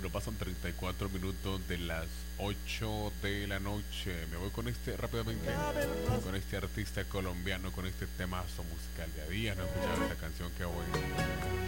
Solo pasan 34 minutos de las 8 de la noche. Me voy con este rápidamente, con este artista colombiano, con este temazo musical de a días. No he escuchado esta canción que hoy.